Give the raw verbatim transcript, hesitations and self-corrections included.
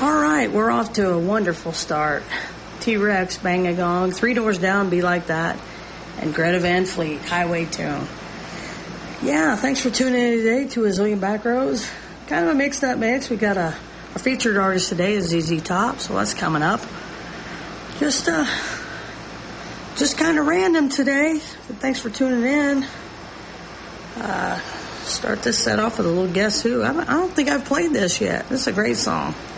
All right, we're off to a wonderful start. T-Rex, Bang a Gong, Three Doors Down, Be Like That, and Greta Van Fleet, Highway Tune. Yeah, thanks for tuning in today to A Zillion Back Rows. Kind of a mixed up mix. We got a, a featured artist today is Z Z Top, so that's coming up. Just uh, just kind of random today. But thanks for tuning in. Uh, start this set off with a little Guess Who. I, I don't think I've played this yet. This is a great song.